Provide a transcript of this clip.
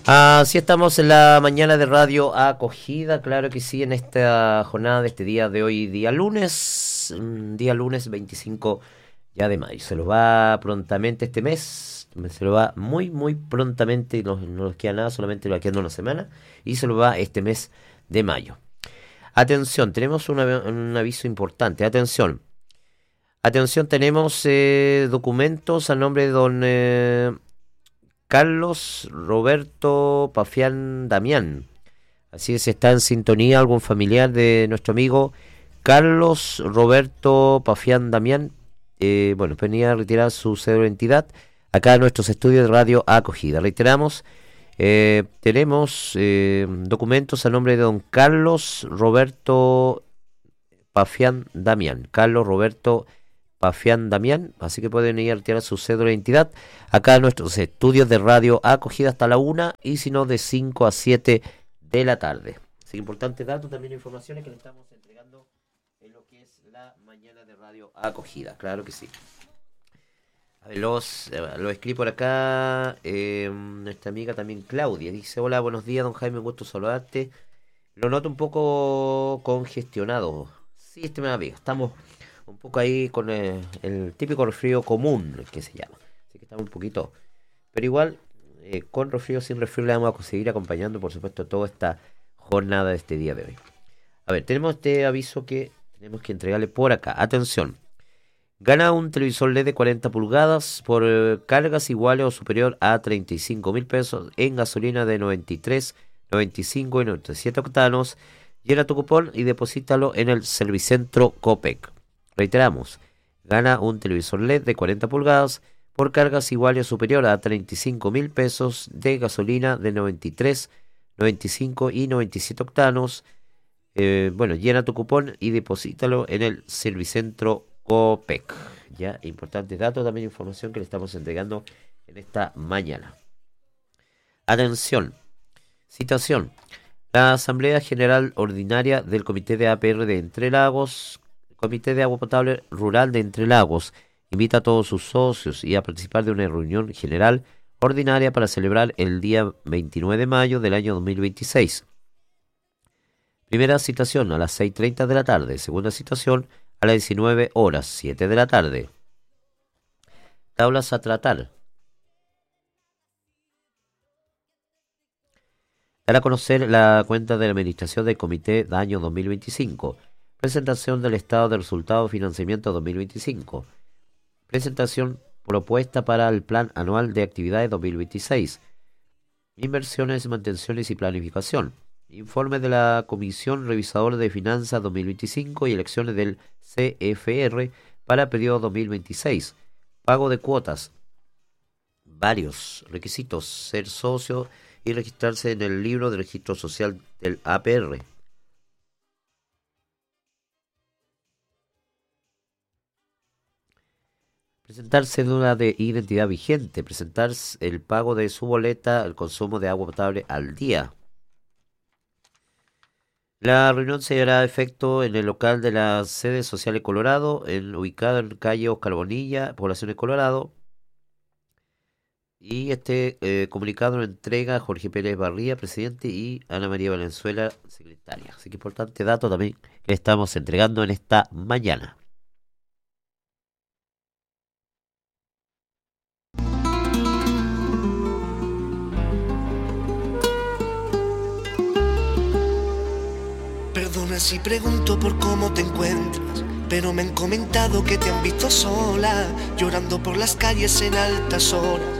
Así estamos en la mañana de Radio Acogida, claro que sí, en esta jornada de este día de hoy, día lunes 25 ya de mayo. Se lo va prontamente este mes, se lo va muy prontamente, no nos queda nada, solamente va quedando una semana, y se lo va este mes de mayo. Atención, tenemos un aviso importante, atención, tenemos documentos a nombre de don Carlos Roberto Pafián Damián. Así es, está en sintonía algún familiar de nuestro amigo Carlos Roberto Pafián Damián. Venía a retirar su cédula de identidad acá en nuestros estudios de Radio Acogida. Reiteramos, tenemos documentos a nombre de don Carlos Roberto Pafián Damián. Carlos Roberto Pafián Damián, así que pueden ir a retirar su cédula de identidad acá en nuestros estudios de Radio Acogida hasta la 1 y si no de 5 a 7 de la tarde. Así que importante dato, también informaciones que le estamos entregando en lo que es la mañana de Radio Acogida, claro que sí. A ver, lo escribí por acá, nuestra amiga también Claudia, dice: hola, buenos días don Jaime, un gusto saludarte. Lo noto un poco congestionado. Sí, estimada amiga, estamos un poco ahí con el típico resfrío común que se llama, así que estamos un poquito, pero igual con resfrío, sin resfrío le vamos a seguir acompañando, por supuesto, toda esta jornada de este día de hoy. A ver, tenemos este aviso que tenemos que entregarle por acá. Atención, gana un televisor LED de 40 pulgadas por cargas iguales o superior a 35.000 pesos en gasolina de 93, 95 y 97 octanos. Llena tu cupón y deposítalo en el Servicentro Copec. Reiteramos, gana un televisor LED de 40 pulgadas por cargas iguales o superior a 35.000 pesos de gasolina de 93, 95 y 97 octanos. Llena tu cupón y deposítalo en el Servicentro Copec. Ya, importante dato, también información que le estamos entregando en esta mañana. Atención, citación. La Asamblea General Ordinaria del Comité de APR de Entre Lagos, Comité de Agua Potable Rural de Entre Lagos, invita a todos sus socios y a participar de una reunión general ordinaria para celebrar el día 29 de mayo del año 2026. Primera citación a las 6:30 de la tarde, segunda citación a las 19 horas, 7 de la tarde. Tablas a tratar. Dar a conocer la cuenta de la Administración del Comité de año 2025. Presentación del Estado de Resultados de Financiamiento 2025. Presentación propuesta para el Plan Anual de Actividades 2026. Inversiones, mantenciones y planificación. Informe de la Comisión Revisadora de Finanzas 2025 y elecciones del CFR para periodo 2026. Pago de cuotas. Varios requisitos: ser socio y registrarse en el libro de registro social del APR. Presentar cédula de identidad vigente, presentar el pago de su boleta, el consumo de agua potable al día. La reunión se dará efecto en el local de la sede social de Colorado, ubicado en calle Oscar Bonilla, población de Colorado. Y comunicado lo entrega Jorge Pérez Barría, presidente, y Ana María Valenzuela, secretaria. Así que importante dato también que estamos entregando en esta mañana. Perdona si pregunto por cómo te encuentras, pero me han comentado que te han visto sola, llorando por las calles en altas horas.